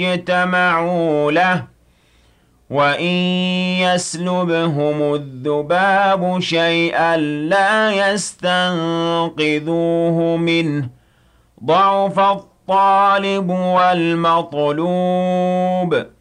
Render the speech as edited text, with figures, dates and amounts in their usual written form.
اجتمعوا له وإن يسلبهم الذباب شيئا لا يستنقذوه منه ضعف الطالب والمطلوب